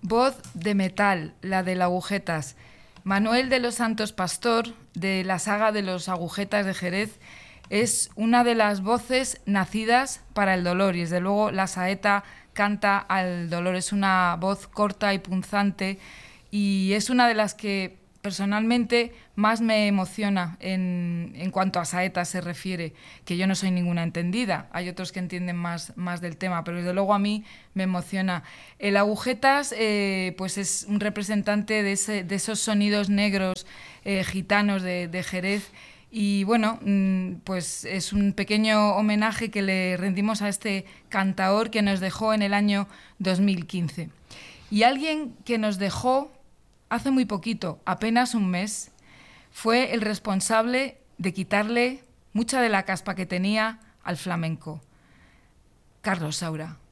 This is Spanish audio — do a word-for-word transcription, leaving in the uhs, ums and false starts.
Voz de metal, la del Agujetas. Manuel de los Santos Pastor, de la saga de los Agujetas de Jerez, es una de las voces nacidas para el dolor y desde luego la saeta canta al dolor. Es una voz corta y punzante y es una de las que personalmente más me emociona en, en cuanto a saetas se refiere, que yo no soy ninguna entendida, hay otros que entienden más, más del tema, pero desde luego a mí me emociona. El Agujetas eh, pues es un representante de, ese, de esos sonidos negros eh, gitanos de, de Jerez. Y bueno, pues es un pequeño homenaje que le rendimos a este cantaor que nos dejó en el año dos mil quince. Y alguien que nos dejó hace muy poquito, apenas un mes, fue el responsable de quitarle mucha de la caspa que tenía al flamenco, Carlos Saura.